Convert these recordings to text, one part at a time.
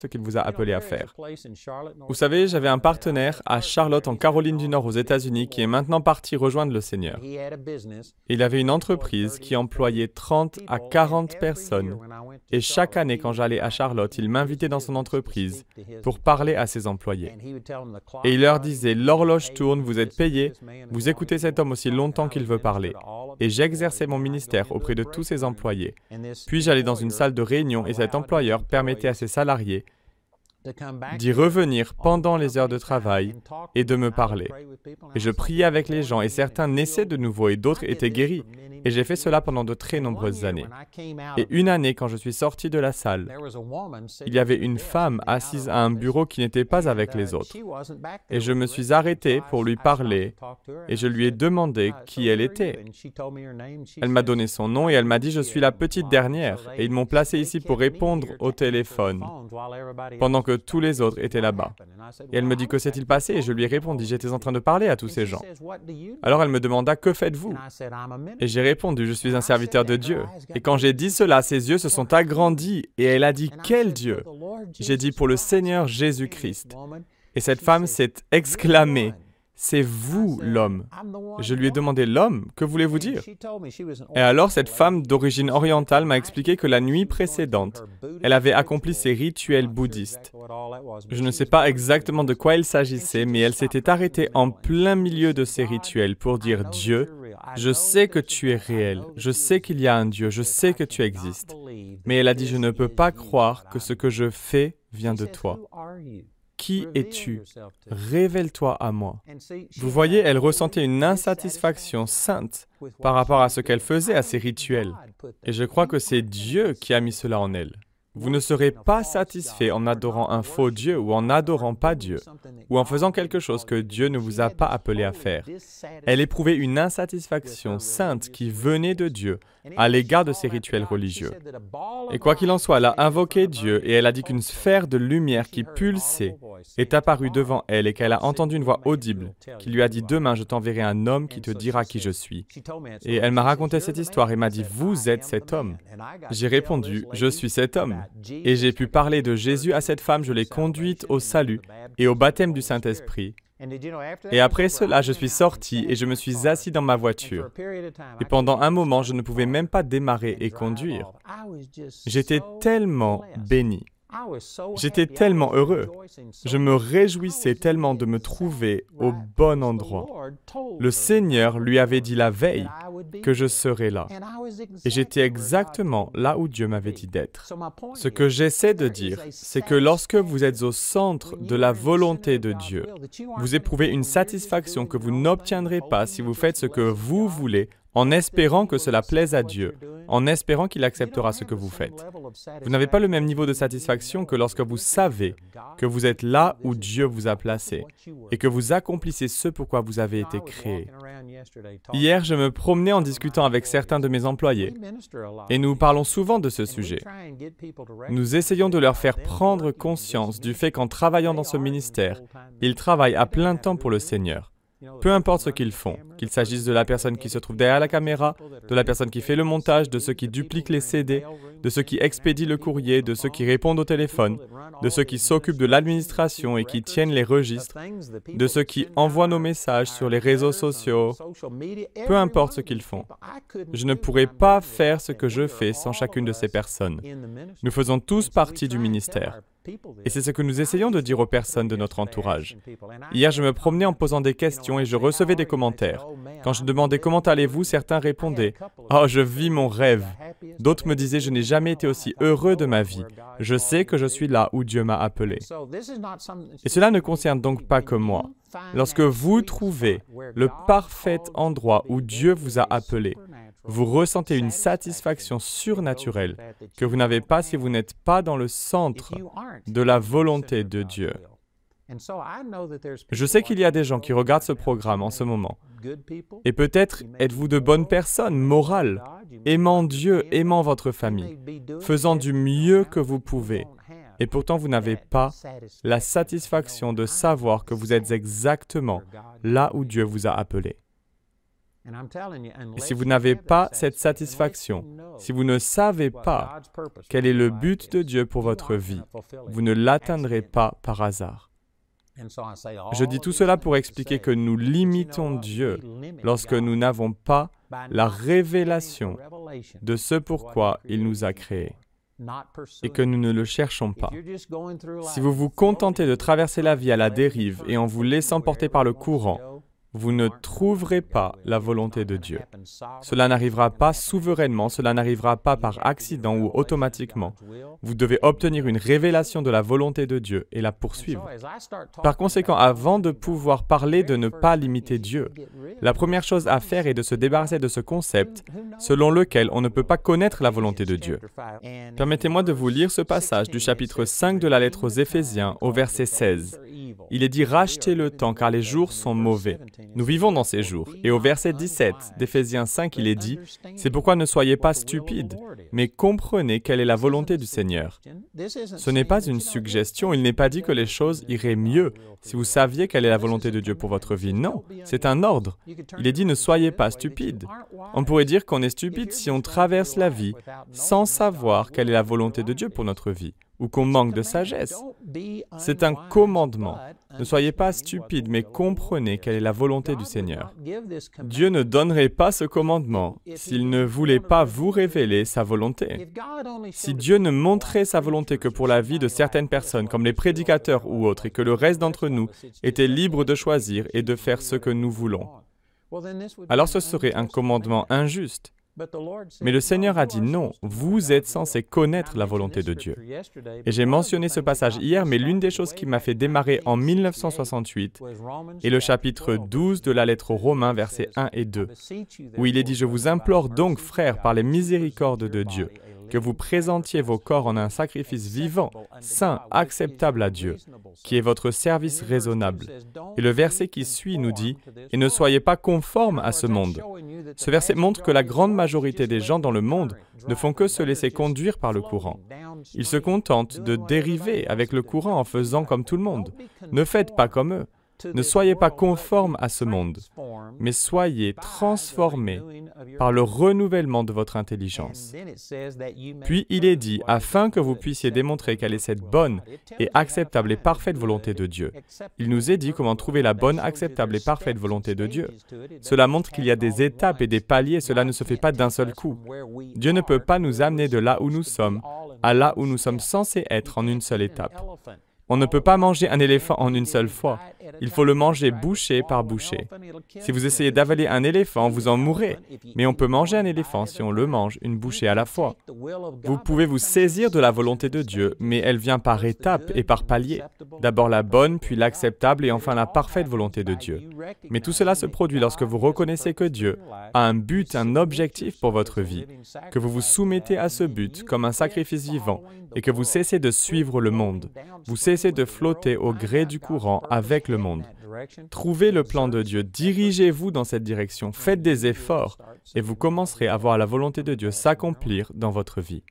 ce qu'il vous a appelé à faire. Vous savez, j'avais un partenaire à Charlotte, en Caroline du Nord, aux États-Unis, qui est maintenant parti rejoindre le Seigneur. Il avait une entreprise qui employait 30 à 40 personnes. Et chaque année, quand j'allais à Charlotte, il m'invitait dans son entreprise pour parler à ses employés. Et il leur disait, l'horloge tourne, vous êtes payés, vous écoutez cet homme aussi longtemps qu'il veut parler. Et j'exerçais mon ministère auprès de tous ses employés. Puis j'allais dans une salle de réunion et cet employeur permettait à ses salariés d'y revenir pendant les heures de travail et de me parler. Et je priais avec les gens et certains naissaient de nouveau et d'autres étaient guéris. Et j'ai fait cela pendant de très nombreuses années. Et une année, quand je suis sorti de la salle, il y avait une femme assise à un bureau qui n'était pas avec les autres. Et je me suis arrêté pour lui parler et je lui ai demandé qui elle était. Elle m'a donné son nom et elle m'a dit « Je suis la petite dernière » et ils m'ont placé ici pour répondre au téléphone pendant que tous les autres étaient là-bas. Et elle me dit « Que s'est-il passé ?» Et je lui ai répondu « J'étais en train de parler à tous ces gens. » Alors elle me demanda « Que faites-vous » Et j'ai répondu « Je suis un serviteur de Dieu. » Et quand j'ai dit cela, ses yeux se sont agrandis et elle a dit « Quel Dieu ?» J'ai dit « Pour le Seigneur Jésus-Christ. » Et cette femme s'est exclamée « C'est vous, l'homme. » Je lui ai demandé « L'homme, que voulez-vous dire ?» Et alors cette femme d'origine orientale m'a expliqué que la nuit précédente, elle avait accompli ses rituels bouddhistes. Je ne sais pas exactement de quoi il s'agissait, mais elle s'était arrêtée en plein milieu de ses rituels pour dire « Dieu, je sais que tu es réel, je sais qu'il y a un Dieu, je sais que tu existes. » Mais elle a dit « Je ne peux pas croire que ce que je fais vient de toi. » Qui es-tu? Révèle-toi à moi. Vous voyez, elle ressentait une insatisfaction sainte par rapport à ce qu'elle faisait à ses rituels. Et je crois que c'est Dieu qui a mis cela en elle. Vous ne serez pas satisfait en adorant un faux Dieu ou en n'adorant pas Dieu, ou en faisant quelque chose que Dieu ne vous a pas appelé à faire. Elle éprouvait une insatisfaction sainte qui venait de Dieu à l'égard de ses rituels religieux. Et quoi qu'il en soit, elle a invoqué Dieu et elle a dit qu'une sphère de lumière qui pulsait est apparue devant elle et qu'elle a entendu une voix audible qui lui a dit « Demain, je t'enverrai un homme qui te dira qui je suis. » Et elle m'a raconté cette histoire et m'a dit « Vous êtes cet homme. » J'ai répondu « Je suis cet homme. » Et j'ai pu parler de Jésus à cette femme, je l'ai conduite au salut et au baptême du Saint-Esprit. Et après cela, je suis sorti et je me suis assis dans ma voiture. Et pendant un moment, je ne pouvais même pas démarrer et conduire. J'étais tellement béni. J'étais tellement heureux. Je me réjouissais tellement de me trouver au bon endroit. Le Seigneur lui avait dit la veille que je serais là. Et j'étais exactement là où Dieu m'avait dit d'être. Ce que j'essaie de dire, c'est que lorsque vous êtes au centre de la volonté de Dieu, vous éprouvez une satisfaction que vous n'obtiendrez pas si vous faites ce que vous voulez, en espérant que cela plaise à Dieu, en espérant qu'il acceptera ce que vous faites. Vous n'avez pas le même niveau de satisfaction que lorsque vous savez que vous êtes là où Dieu vous a placé et que vous accomplissez ce pourquoi vous avez été créé. Hier, je me promenais en discutant avec certains de mes employés et nous parlons souvent de ce sujet. Nous essayons de leur faire prendre conscience du fait qu'en travaillant dans ce ministère, ils travaillent à plein temps pour le Seigneur. Peu importe ce qu'ils font, qu'il s'agisse de la personne qui se trouve derrière la caméra, de la personne qui fait le montage, de ceux qui dupliquent les CD, de ceux qui expédient le courrier, de ceux qui répondent au téléphone, de ceux qui s'occupent de l'administration et qui tiennent les registres, de ceux qui envoient nos messages sur les réseaux sociaux, peu importe ce qu'ils font. Je ne pourrais pas faire ce que je fais sans chacune de ces personnes. Nous faisons tous partie du ministère. Et c'est ce que nous essayons de dire aux personnes de notre entourage. Hier, je me promenais en posant des questions et je recevais des commentaires. Quand je demandais « Comment allez-vous ?», certains répondaient « Oh, je vis mon rêve !» D'autres me disaient « Je n'ai jamais été aussi heureux de ma vie. Je sais que je suis là où Dieu m'a appelé. » Et cela ne concerne donc pas que moi. Lorsque vous trouvez le parfait endroit où Dieu vous a appelé, vous ressentez une satisfaction surnaturelle que vous n'avez pas si vous n'êtes pas dans le centre de la volonté de Dieu. Je sais qu'il y a des gens qui regardent ce programme en ce moment. Et peut-être êtes-vous de bonnes personnes, morales, aimant Dieu, aimant votre famille, faisant du mieux que vous pouvez. Et pourtant, vous n'avez pas la satisfaction de savoir que vous êtes exactement là où Dieu vous a appelé. Et si vous n'avez pas cette satisfaction, si vous ne savez pas quel est le but de Dieu pour votre vie, vous ne l'atteindrez pas par hasard. Je dis tout cela pour expliquer que nous limitons Dieu lorsque nous n'avons pas la révélation de ce pourquoi il nous a créés et que nous ne le cherchons pas. Si vous vous contentez de traverser la vie à la dérive et en vous laissant porter par le courant, vous ne trouverez pas la volonté de Dieu. Cela n'arrivera pas souverainement, cela n'arrivera pas par accident ou automatiquement. Vous devez obtenir une révélation de la volonté de Dieu et la poursuivre. Par conséquent, avant de pouvoir parler de ne pas limiter Dieu, la première chose à faire est de se débarrasser de ce concept selon lequel on ne peut pas connaître la volonté de Dieu. Permettez-moi de vous lire ce passage du chapitre 5 de la lettre aux Éphésiens au verset 16. Il est dit « Rachetez le temps car les jours sont mauvais ». Nous vivons dans ces jours. Et au verset 17 d'Éphésiens 5, il est dit « C'est pourquoi ne soyez pas stupides, mais comprenez quelle est la volonté du Seigneur. » Ce n'est pas une suggestion, il n'est pas dit que les choses iraient mieux si vous saviez quelle est la volonté de Dieu pour votre vie. Non, c'est un ordre. Il est dit « Ne soyez pas stupides ». On pourrait dire qu'on est stupide si on traverse la vie sans savoir quelle est la volonté de Dieu pour notre vie, ou qu'on manque de sagesse. C'est un commandement. Ne soyez pas stupides, mais comprenez quelle est la volonté du Seigneur. Dieu ne donnerait pas ce commandement s'il ne voulait pas vous révéler sa volonté. Si Dieu ne montrait sa volonté que pour la vie de certaines personnes, comme les prédicateurs ou autres, et que le reste d'entre nous était libre de choisir et de faire ce que nous voulons, alors ce serait un commandement injuste. Mais le Seigneur a dit non, vous êtes censés connaître la volonté de Dieu. Et j'ai mentionné ce passage hier, mais l'une des choses qui m'a fait démarrer en 1968 est le chapitre 12 de la lettre aux Romains, versets 1 et 2, où il est dit « Je vous implore donc, frères, par les miséricordes de Dieu, que vous présentiez vos corps en un sacrifice vivant, saint, acceptable à Dieu, qui est votre service raisonnable. » Et le verset qui suit nous dit « Et ne soyez pas conformes à ce monde. » Ce verset montre que la grande majorité des gens dans le monde ne font que se laisser conduire par le courant. Ils se contentent de dériver avec le courant en faisant comme tout le monde. Ne faites pas comme eux. Ne soyez pas conformes à ce monde, mais soyez transformés par le renouvellement de votre intelligence. Puis il est dit, afin que vous puissiez démontrer quelle est cette bonne et acceptable et parfaite volonté de Dieu. Il nous est dit comment trouver la bonne, acceptable et parfaite volonté de Dieu. Cela montre qu'il y a des étapes et des paliers, cela ne se fait pas d'un seul coup. Dieu ne peut pas nous amener de là où nous sommes à là où nous sommes censés être en une seule étape. On ne peut pas manger un éléphant en une seule fois. Il faut le manger bouchée par bouchée. Si vous essayez d'avaler un éléphant, vous en mourrez. Mais on peut manger un éléphant si on le mange une bouchée à la fois. Vous pouvez vous saisir de la volonté de Dieu, mais elle vient par étapes et par paliers. D'abord la bonne, puis l'acceptable et enfin la parfaite volonté de Dieu. Mais tout cela se produit lorsque vous reconnaissez que Dieu a un but, un objectif pour votre vie, que vous vous soumettez à ce but comme un sacrifice vivant et que vous cessez de suivre le monde. Vous cessez de flotter au gré du courant avec le monde. Trouvez le plan de Dieu, dirigez-vous dans cette direction, faites des efforts et vous commencerez à voir la volonté de Dieu s'accomplir dans votre vie.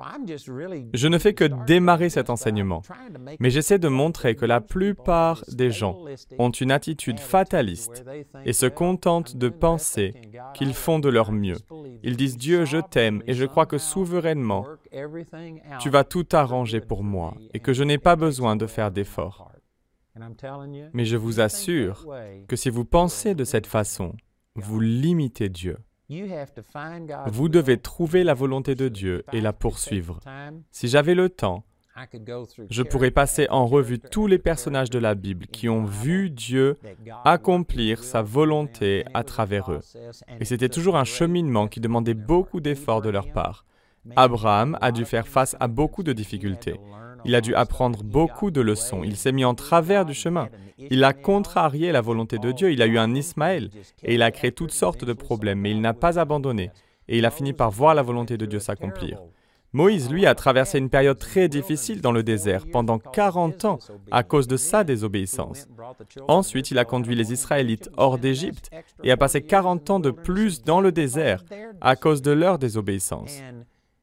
Je ne fais que démarrer cet enseignement, mais j'essaie de montrer que la plupart des gens ont une attitude fataliste et se contentent de penser qu'ils font de leur mieux. Ils disent « Dieu, je t'aime et je crois que souverainement, tu vas tout arranger pour moi et que je n'ai pas besoin de faire d'efforts. » Mais je vous assure que si vous pensez de cette façon, vous limitez Dieu. Vous devez trouver la volonté de Dieu et la poursuivre. Si j'avais le temps, je pourrais passer en revue tous les personnages de la Bible qui ont vu Dieu accomplir sa volonté à travers eux. Et c'était toujours un cheminement qui demandait beaucoup d'efforts de leur part. Abraham a dû faire face à beaucoup de difficultés. Il a dû apprendre beaucoup de leçons. Il s'est mis en travers du chemin. Il a contrarié la volonté de Dieu. Il a eu un Ismaël et il a créé toutes sortes de problèmes, mais il n'a pas abandonné. Et il a fini par voir la volonté de Dieu s'accomplir. Moïse, lui, a traversé une période très difficile dans le désert, pendant 40 ans, à cause de sa désobéissance. Ensuite, il a conduit les Israélites hors d'Égypte et a passé 40 ans de plus dans le désert à cause de leur désobéissance.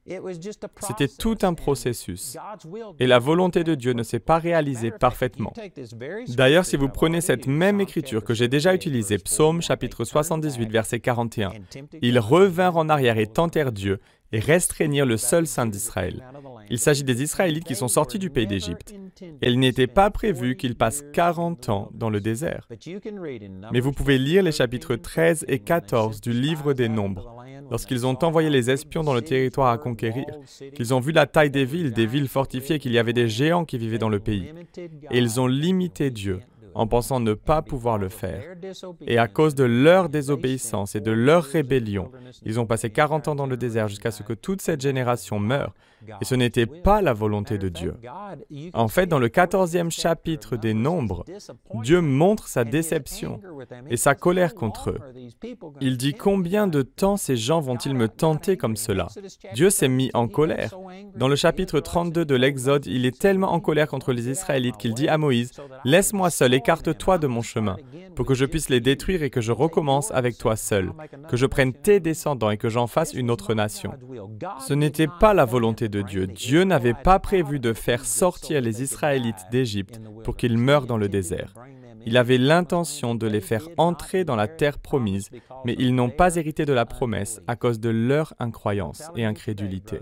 C'était tout un processus. Et la volonté de Dieu ne s'est pas réalisée parfaitement. D'ailleurs, si vous prenez cette même écriture que j'ai déjà utilisée, Psaume chapitre 78, verset 41, « Ils revinrent en arrière et tentèrent Dieu et restreignirent le seul Saint d'Israël. » Il s'agit des Israélites qui sont sortis du pays d'Égypte. Et il n'était pas prévu qu'ils passent 40 ans dans le désert. Mais vous pouvez lire les chapitres 13 et 14 du livre des Nombres, lorsqu'ils ont envoyé les espions dans le territoire à conquérir, qu'ils ont vu la taille des villes fortifiées, qu'il y avait des géants qui vivaient dans le pays. Et ils ont limité Dieu en pensant ne pas pouvoir le faire. Et à cause de leur désobéissance et de leur rébellion, ils ont passé 40 ans dans le désert jusqu'à ce que toute cette génération meure. Et ce n'était pas la volonté de Dieu. En fait, dans le 14e chapitre des Nombres, Dieu montre sa déception et sa colère contre eux. Il dit « Combien de temps ces gens vont-ils me tenter comme cela ?» Dieu s'est mis en colère. Dans le chapitre 32 de l'Exode, il est tellement en colère contre les Israélites qu'il dit à Moïse « Laisse-moi seul, écarte-toi de mon chemin, pour que je puisse les détruire et que je recommence avec toi seul, que je prenne tes descendants et que j'en fasse une autre nation. » Ce n'était pas la volonté de Dieu. Dieu n'avait pas prévu de faire sortir les Israélites d'Égypte pour qu'ils meurent dans le désert. Il avait l'intention de les faire entrer dans la terre promise, mais ils n'ont pas hérité de la promesse à cause de leur incroyance et incrédulité.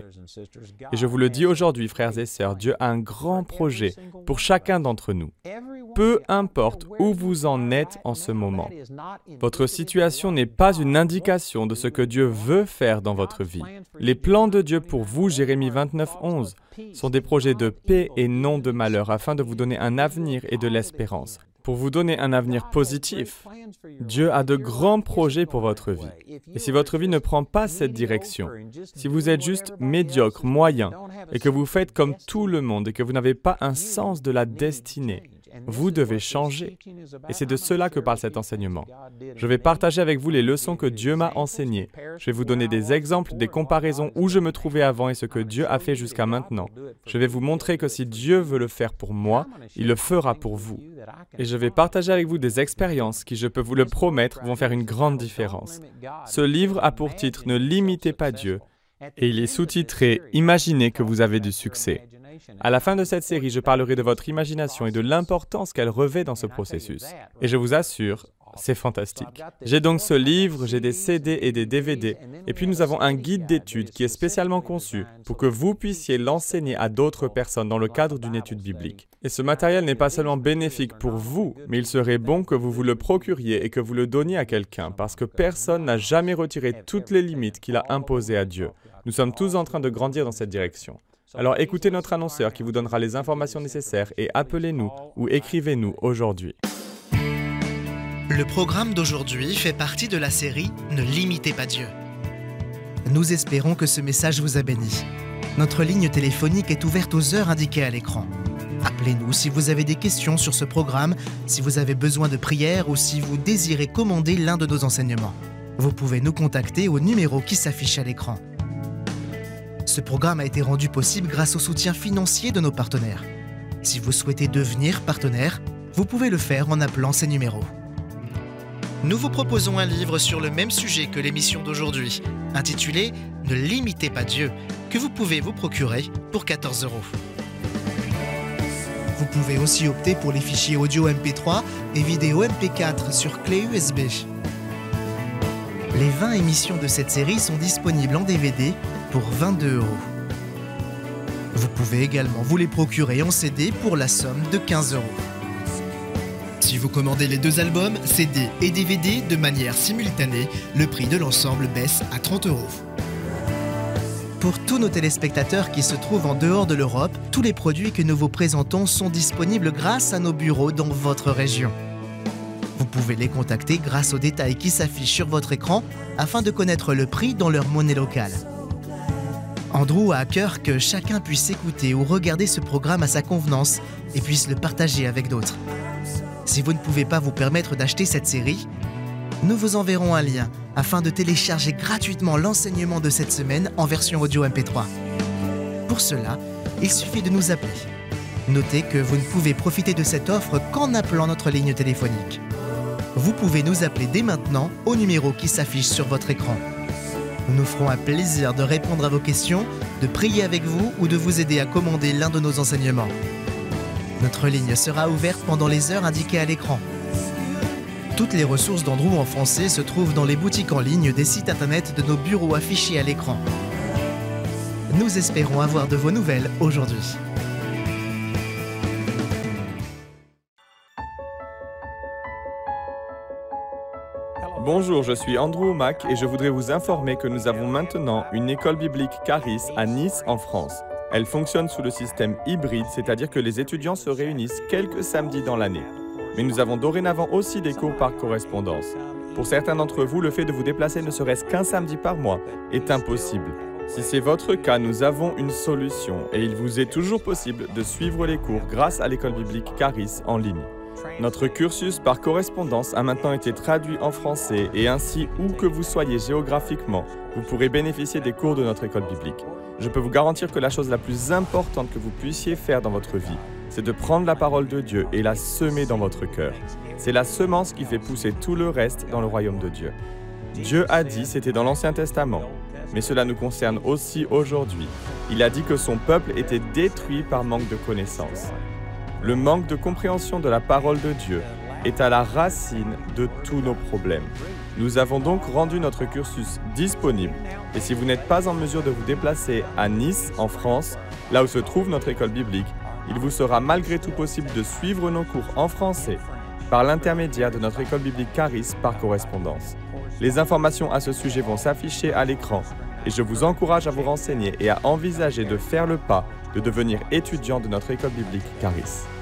Et je vous le dis aujourd'hui, frères et sœurs, Dieu a un grand projet pour chacun d'entre nous. Peu importe où vous en êtes en ce moment, votre situation n'est pas une indication de ce que Dieu veut faire dans votre vie. Les plans de Dieu pour vous, Jérémie 29, 11, sont des projets de paix et non de malheur, afin de vous donner un avenir et de l'espérance. Pour vous donner un avenir positif, Dieu a de grands projets pour votre vie. Et si votre vie ne prend pas cette direction, si vous êtes juste médiocre, moyen, et que vous faites comme tout le monde et que vous n'avez pas un sens de la destinée, vous devez changer. Et c'est de cela que parle cet enseignement. Je vais partager avec vous les leçons que Dieu m'a enseignées. Je vais vous donner des exemples, des comparaisons où je me trouvais avant et ce que Dieu a fait jusqu'à maintenant. Je vais vous montrer que si Dieu veut le faire pour moi, il le fera pour vous. Et je vais partager avec vous des expériences qui, je peux vous le promettre, vont faire une grande différence. Ce livre a pour titre « Ne limitez pas Dieu » et il est sous-titré « Imaginez que vous avez du succès ». À la fin de cette série, je parlerai de votre imagination et de l'importance qu'elle revêt dans ce processus. Et je vous assure, c'est fantastique. J'ai donc ce livre, j'ai des CD et des DVD, et puis nous avons un guide d'études qui est spécialement conçu pour que vous puissiez l'enseigner à d'autres personnes dans le cadre d'une étude biblique. Et ce matériel n'est pas seulement bénéfique pour vous, mais il serait bon que vous vous le procuriez et que vous le donniez à quelqu'un, parce que personne n'a jamais retiré toutes les limites qu'il a imposées à Dieu. Nous sommes tous en train de grandir dans cette direction. Alors écoutez notre annonceur qui vous donnera les informations nécessaires et appelez-nous ou écrivez-nous aujourd'hui. Le programme d'aujourd'hui fait partie de la série « Ne limitez pas Dieu ». Nous espérons que ce message vous a béni. Notre ligne téléphonique est ouverte aux heures indiquées à l'écran. Appelez-nous si vous avez des questions sur ce programme, si vous avez besoin de prière ou si vous désirez commander l'un de nos enseignements. Vous pouvez nous contacter au numéro qui s'affiche à l'écran. Ce programme a été rendu possible grâce au soutien financier de nos partenaires. Si vous souhaitez devenir partenaire, vous pouvez le faire en appelant ces numéros. Nous vous proposons un livre sur le même sujet que l'émission d'aujourd'hui, intitulé « Ne limitez pas Dieu », que vous pouvez vous procurer pour 14 €. Vous pouvez aussi opter pour les fichiers audio MP3 et vidéo MP4 sur clé USB. Les 20 émissions de cette série sont disponibles en DVD pour 22 €. Vous pouvez également vous les procurer en CD pour la somme de 15 €. Si vous commandez les 2 albums, CD et DVD de manière simultanée, le prix de l'ensemble baisse à 30 €. Pour tous nos téléspectateurs qui se trouvent en dehors de l'Europe, tous les produits que nous vous présentons sont disponibles grâce à nos bureaux dans votre région. Vous pouvez les contacter grâce aux détails qui s'affichent sur votre écran afin de connaître le prix dans leur monnaie locale. Andrew a à cœur que chacun puisse écouter ou regarder ce programme à sa convenance et puisse le partager avec d'autres. Si vous ne pouvez pas vous permettre d'acheter cette série, nous vous enverrons un lien afin de télécharger gratuitement l'enseignement de cette semaine en version audio MP3. Pour cela, il suffit de nous appeler. Notez que vous ne pouvez profiter de cette offre qu'en appelant notre ligne téléphonique. Vous pouvez nous appeler dès maintenant au numéro qui s'affiche sur votre écran. Nous nous ferons un plaisir de répondre à vos questions, de prier avec vous ou de vous aider à commander l'un de nos enseignements. Notre ligne sera ouverte pendant les heures indiquées à l'écran. Toutes les ressources d'Andrew en français se trouvent dans les boutiques en ligne des sites internet de nos bureaux affichés à l'écran. Nous espérons avoir de vos nouvelles aujourd'hui. Bonjour, je suis Andrew Omak et je voudrais vous informer que nous avons maintenant une école biblique Charis à Nice en France. Elle fonctionne sous le système hybride, c'est-à-dire que les étudiants se réunissent quelques samedis dans l'année. Mais nous avons dorénavant aussi des cours par correspondance. Pour certains d'entre vous, le fait de vous déplacer ne serait-ce qu'un samedi par mois est impossible. Si c'est votre cas, nous avons une solution et il vous est toujours possible de suivre les cours grâce à l'école biblique Charis en ligne. Notre cursus par correspondance a maintenant été traduit en français et ainsi, où que vous soyez géographiquement, vous pourrez bénéficier des cours de notre école biblique. Je peux vous garantir que la chose la plus importante que vous puissiez faire dans votre vie, c'est de prendre la parole de Dieu et la semer dans votre cœur. C'est la semence qui fait pousser tout le reste dans le royaume de Dieu. Dieu a dit, c'était dans l'Ancien Testament, mais cela nous concerne aussi aujourd'hui. Il a dit que son peuple était détruit par manque de connaissance. Le manque de compréhension de la parole de Dieu est à la racine de tous nos problèmes. Nous avons donc rendu notre cursus disponible et si vous n'êtes pas en mesure de vous déplacer à Nice, en France, là où se trouve notre école biblique, il vous sera malgré tout possible de suivre nos cours en français par l'intermédiaire de notre école biblique Charis par correspondance. Les informations à ce sujet vont s'afficher à l'écran et je vous encourage à vous renseigner et à envisager de faire le pas de devenir étudiant de notre école biblique Charis.